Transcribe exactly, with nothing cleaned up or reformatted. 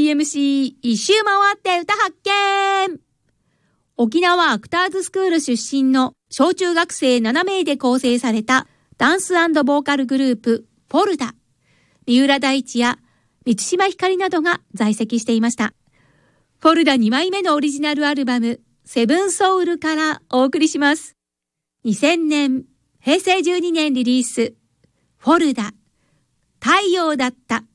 エムシー 一周回って歌発見。沖縄アクターズスクール出身の小中学生ななめいで構成されたダンス&ボーカルグループフォルダ。三浦大知や満島ひかりなどが在籍していました。フォルダにまいめのオリジナルアルバムセブンソウルからお送りします。にせんねん、へいせいじゅうにねんリリース、フォルダ、太陽だった。